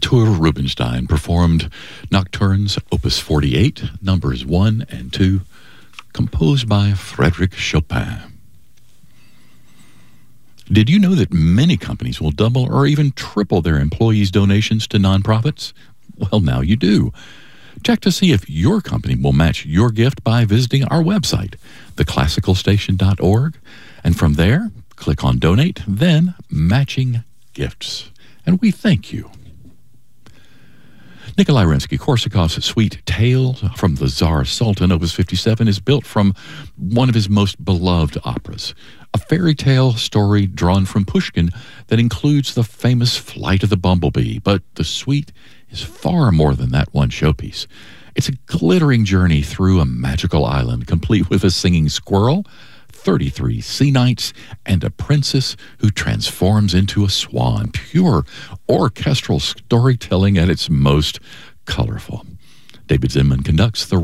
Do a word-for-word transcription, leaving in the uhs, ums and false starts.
Artur Rubinstein performed Nocturnes Opus forty-eight, numbers one and two, composed by Frédéric Chopin. Did you know that many companies will double or even triple their employees' donations to nonprofits? Well, now you do. Check to see if your company will match your gift by visiting our website, the classical station dot org, and from there, click on Donate, then Matching Gifts. And we thank you. Nikolai Rimsky-Korsakov's Sweet Tale from the Tsar Sultan, Opus fifty-seven, is built from one of his most beloved operas, a fairy tale story drawn from Pushkin that includes the famous Flight of the Bumblebee. But the suite is far more than that one showpiece. It's a glittering journey through a magical island, complete with a singing squirrel, thirty-three sea knights, and a princess who transforms into a swan. Pure orchestral storytelling at its most colorful. David Zinman conducts the